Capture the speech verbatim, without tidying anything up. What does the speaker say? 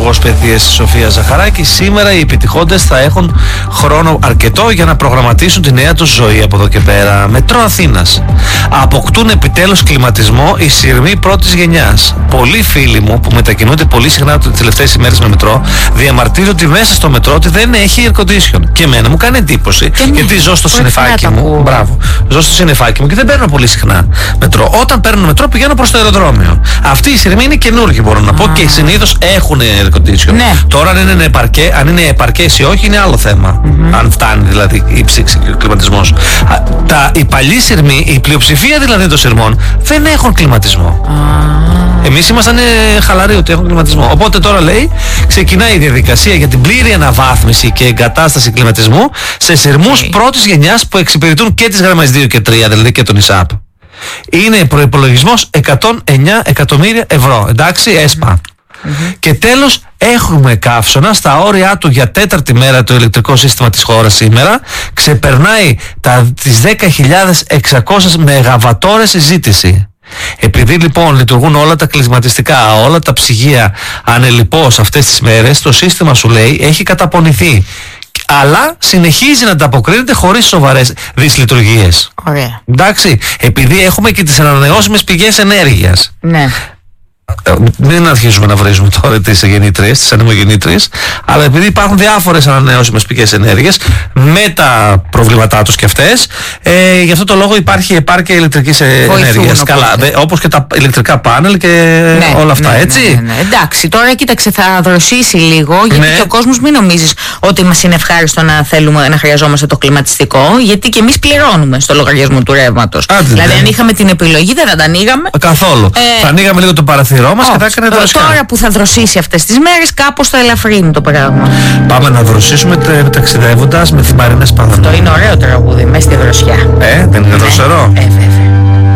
Υπουργός Παιδείας Σοφία Ζαχαράκη. Σήμερα οι επιτυχώντες θα έχουν χρόνο αρκετό για να προγραμματίσουν τη νέα τους ζωή από εδώ και πέρα. Μετρό Αθήνας. Αποκτούν επιτέλους κλιματισμό οι σειρμοί πρώτης γενιάς. Πολλοί φίλοι μου που μετακινούνται πολύ συχνά τις τελευταίες ημέρες με μετρό διαμαρτύρονται ότι μέσα στο μετρό ότι δεν έχει air condition. Και εμένα μου κάνει εντύπωση, και γιατί ζω στο συννεφάκι μου. Μπράβο. Ζω στο συννεφάκι μου και δεν παίρνω πολύ συχνά μετρό. Όταν παίρνω μετρό πηγαίνω προς το αεροδρόμιο. Αυτοί οι σειρμοί είναι καινούργοι, μπορώ να πω, και συνήθως έχουν air condition. Ναι. Τώρα αν είναι επαρκέ, αν είναι επαρκές ή όχι είναι άλλο θέμα. Mm-hmm. Αν φτάνει δηλαδή η ψήξη και ο κλιματισμός. Τα, οι παλιοί σειρμοί, η πλειοψηφία δηλαδή των σειρμών δεν έχουν κλιματισμό. Ah. Εμείς ήμασταν χαλαροί ότι έχουν κλιματισμό. Οπότε τώρα λέει ξεκινάει η διαδικασία για την πλήρη αναβάθμιση και εγκατάσταση κλιματισμού σε σειρμούς okay. πρώτης γενιάς που εξυπηρετούν και τις γραμμές δύο και τρία, δηλαδή και τον ΙΣΑΠ. Είναι προϋπολογισμός εκατόν εννιά εκατομμύρια ευρώ. Εντάξει, ΕΣΠΑ. Mm-hmm. Και τέλος έχουμε καύσωνα στα όρια του για τέταρτη μέρα το ηλεκτρικό σύστημα της χώρας σήμερα. Ξεπερνάει τα, τις δέκα χιλιάδες εξακόσιες μεγαβατόρες ζήτηση. Επειδή λοιπόν λειτουργούν όλα τα κλιματιστικά, όλα τα ψυγεία ανελιπώς αυτές τις μέρες, το σύστημα σου λέει έχει καταπονηθεί. Αλλά συνεχίζει να ανταποκρίνεται χωρίς σοβαρές δυσλειτουργίες. Ωραία. Εντάξει, επειδή έχουμε και τις ανανεώσιμες πηγές ενέργειας. Ναι. Μην αρχίσουμε να βρίζουμε τώρα τις γεννήτριες, τις ανεμογεννήτριες, αλλά επειδή υπάρχουν διάφορες ανανεώσιμες πηγές ενέργειας με τα προβλήματά τους και αυτές, ε, γι' αυτό το λόγο υπάρχει επάρκεια ηλεκτρικής ενέργειας. Καλά, δε, όπως και τα ηλεκτρικά πάνελ και ναι, όλα αυτά, ναι, έτσι. Ναι, ναι, ναι. Εντάξει, τώρα κοίταξε, θα δροσίσει λίγο, γιατί ναι. και ο κόσμος μην νομίζεις ότι μας είναι ευχάριστο να θέλουμε να χρειαζόμαστε το κλιματιστικό, γιατί και εμείς πληρώνουμε στο λογαριασμό του ρεύματος. Δηλαδή, ναι. αν είχαμε την επιλογή, δεν θα τα ανοίγαμε. Καθόλου. Ε, θα ανοίγαμε λίγο το παραθυρό. Μας oh, και θα τώρα που θα δροσίσει αυτές τις μέρες κάπως θα ελαφρύνει το πράγμα. Πάμε να δροσίσουμε ταξιδεύοντας με τη Μαρίνα Σπανδονάκη. Αυτό είναι ωραίο τραγούδι, μέσα στη δροσιά. Ε, δεν είναι δροσερό. Ε,